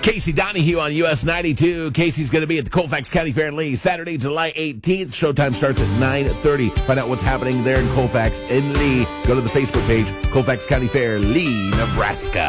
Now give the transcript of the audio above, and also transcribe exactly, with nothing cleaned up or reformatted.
Casey Donahue on U S ninety-two. Casey's going to be at the Colfax County Fair in Lee Saturday, July eighteenth. Showtime starts at nine thirty. Find out what's happening there in Colfax in Lee. Go to the Facebook page, Colfax County Fair, Lee, Nebraska.